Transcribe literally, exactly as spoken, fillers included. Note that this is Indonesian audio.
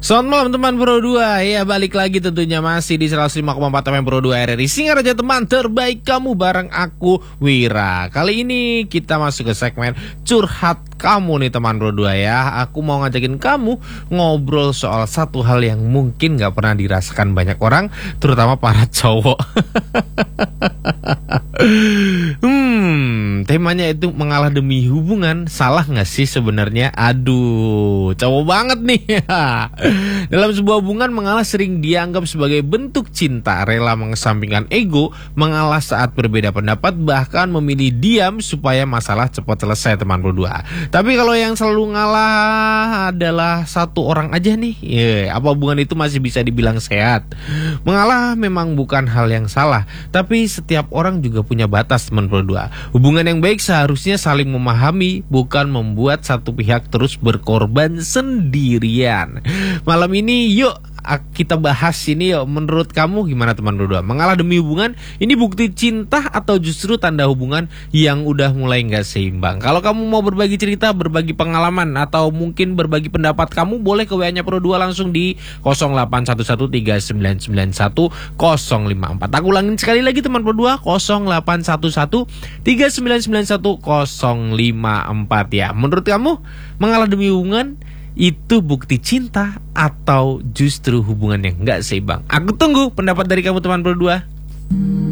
Selamat malam teman Pro dua. Ya balik lagi tentunya masih di seratus lima koma empat F M Pro dua R R I Singar aja teman terbaik kamu bareng aku Wira. Kali ini kita masuk ke segmen curhat kamu nih teman Pro dua ya. Aku mau ngajakin kamu ngobrol soal satu hal yang mungkin gak pernah dirasakan banyak orang, terutama para cowok. Hmm, temanya itu mengalah demi hubungan. Salah gak sih sebenarnya? Aduh, cowok banget nih. Dalam sebuah hubungan, mengalah sering dianggap sebagai bentuk cinta. Rela mengesampingkan ego, mengalah saat berbeda pendapat, bahkan memilih diam supaya masalah cepat selesai teman berdua. Tapi kalau yang selalu ngalah adalah satu orang aja nih, ya, apa hubungan itu masih bisa dibilang sehat? Mengalah memang bukan hal yang salah, tapi setiap orang juga punya batas teman berdua. Hubungan yang baik seharusnya saling memahami, bukan membuat satu pihak terus berkorban sendirian. Malam ini yuk kita bahas ini yuk. Menurut kamu gimana teman berdua? Mengalah demi hubungan ini bukti cinta atau justru tanda hubungan yang udah mulai gak seimbang? Kalau kamu mau berbagi cerita, berbagi pengalaman, atau mungkin berbagi pendapat kamu, boleh ke W A-nya Pro dua langsung di nol delapan satu satu tiga sembilan sembilan satu nol lima empat. Aku ulangin sekali lagi teman Pro dua, nol delapan satu satu tiga sembilan sembilan satu nol lima empat ya. Menurut kamu mengalah demi hubungan itu bukti cinta atau justru hubungan yang gak seimbang? Aku tunggu pendapat dari kamu teman berdua.